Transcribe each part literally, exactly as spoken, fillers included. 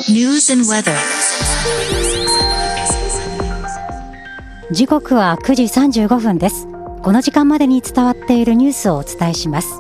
News and weather。 時刻はくじさんじゅうごふんです。この時間までに伝わっているニュースをお伝えします。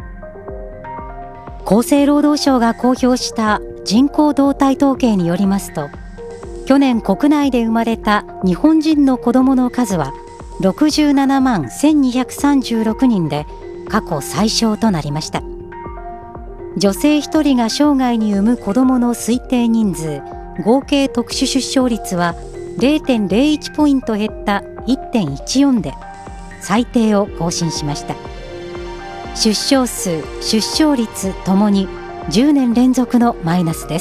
厚生労働省が公表した人口動態統計によりますと、去年国内で生まれた日本人の子どもの数はろくじゅうななまんせんにひゃくさんじゅうろくにんで過去最少となりました。女性ひとりが生涯に産む子どもの推定人数、合計特殊出生率は れいてんれいいち ポイント減った いってんいちよん で最低を更新しました。出生数、出生率ともにじゅうねん連続のマイナスです。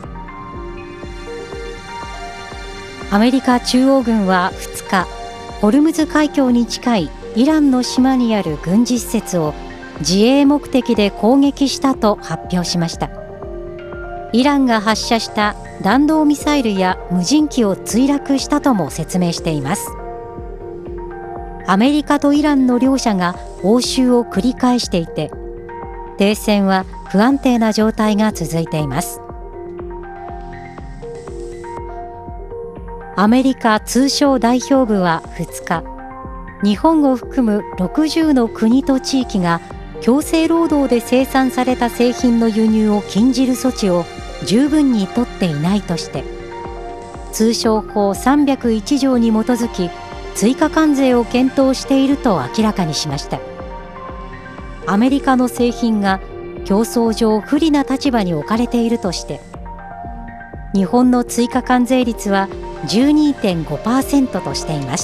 アメリカ中央軍はふつか、ホルムズ海峡に近いイランの島にある軍事施設を自衛目的で攻撃したと発表しました。イランが発射した弾道ミサイルや無人機を墜落したとも説明しています。アメリカとイランの両者が応酬を繰り返していて、停戦は不安定な状態が続いています。アメリカ通商代表部はふつか、日本を含むろくじゅうの国と地域が強制労働で生産された製品の輸入を禁じる措置を十分に取っていないとして、通商法さんびゃくいち条に基づき追加関税を検討していると明らかにしました。アメリカの製品が競争上不利な立場に置かれているとして、日本の追加関税率は じゅうにてんごパーセント としています。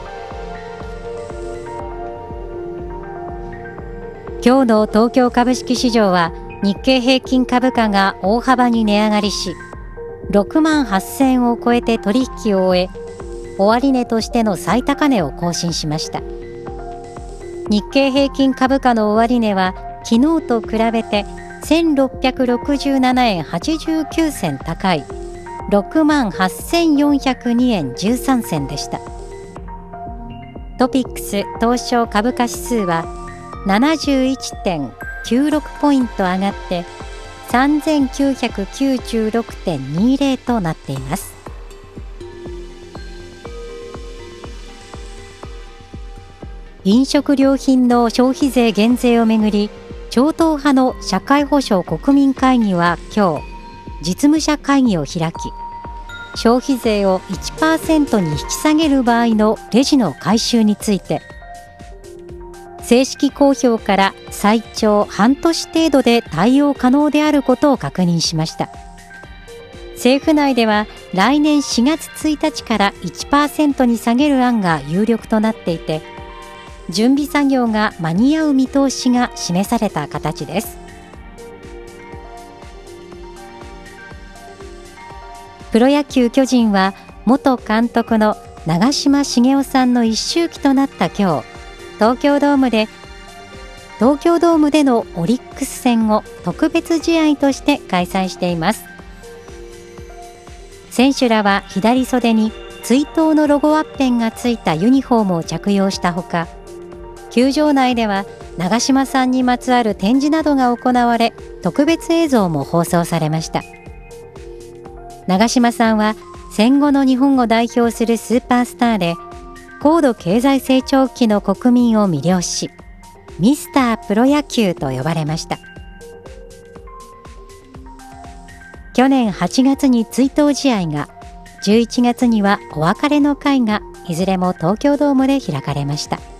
今日の東京株式市場は日経平均株価が大幅に値上がりし、ろくまんはっせんえんを超えて取引を終え、終値としての最高値を更新しました。日経平均株価の終値は昨日と比べてせんろっぴゃくろくじゅうななえんはちじゅうきゅうせん高い ろくまんはっせんよんひゃくにえんじゅうさんせんでした。トピックス東証株価指数は ななじゅういってんきゅうろく ポイント上がってさんぜんきゅうひゃくきゅうじゅうろくてんにじゅうとなっています。飲食料品の消費税減税をめぐり、超党派の社会保障国民会議は今日実務者会議を開き、消費税を いちパーセント に引き下げる場合のレジの回収について、正式公表から最長半年程度で対応可能であることを確認しました。政府内では来年しがつついたちから いちパーセント に下げる案が有力となっていて、準備作業が間に合う見通しが示された形です。プロ野球巨人は元監督の長嶋茂雄さんの一周忌となった今日、東京ドームで東京ドームでのオリックス戦を特別試合として開催しています。選手らは左袖に追悼のロゴワッペンがついたユニフォームを着用したほか、球場内では長嶋さんにまつわる展示などが行われ、特別映像も放送されました。長嶋さんは戦後の日本を代表するスーパースターで、高度経済成長期の国民を魅了し、ミスタープロ野球と呼ばれました。去年はちがつに追悼試合が、じゅういちがつにはお別れの会がいずれも東京ドームで開かれました。